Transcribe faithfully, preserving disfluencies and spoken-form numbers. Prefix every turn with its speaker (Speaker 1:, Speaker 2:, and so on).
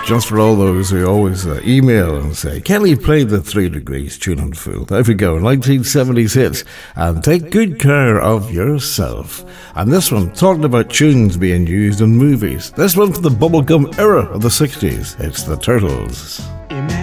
Speaker 1: Just for all those who always uh, email and say, Kelly played the Three Degrees tune in full. There we go, nineteen seventies hits. And take good care of yourself. And this one, talking about tunes being used in movies. This one from the bubblegum era of the sixties. It's the Turtles.